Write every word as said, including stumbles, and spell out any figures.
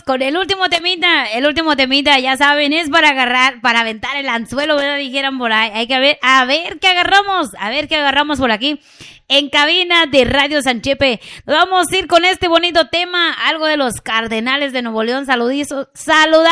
con el último temita. El último temita, ya saben, es para agarrar, para aventar el anzuelo, ¿verdad? Dijeran por ahí. Hay que ver, a ver qué agarramos, a ver qué agarramos por aquí. En cabina de Radio Sanchepe. Nos vamos a ir con este bonito tema, algo de los Cardenales de Nuevo León. Saludizos, saludar.